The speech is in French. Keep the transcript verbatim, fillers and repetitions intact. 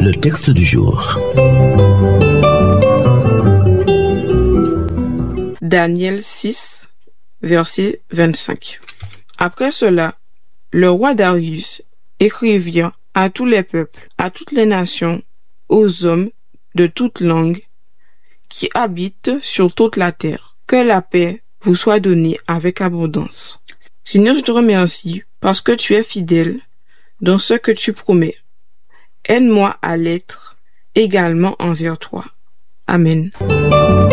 Le texte du jour. Daniel six, verset vingt-cinq. Après cela, le roi Darius écrivit à tous les peuples, à toutes les nations, aux hommes de toute langue qui habitent sur toute la terre, que la paix vous soit donnée avec abondance. Seigneur, je te remercie parce que tu es fidèle dans ce que tu promets. Aide-moi à l'être également envers toi. Amen.